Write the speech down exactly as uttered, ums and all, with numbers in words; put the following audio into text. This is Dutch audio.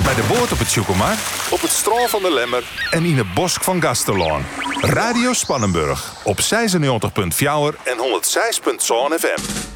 Bij de boot op het Tjoekelmar, Op het strand van de Lemmer. en in het bosk van Gasterlaan. Radio Spannenburg op zesennegentig komma vier en honderdzes komma zeven F M.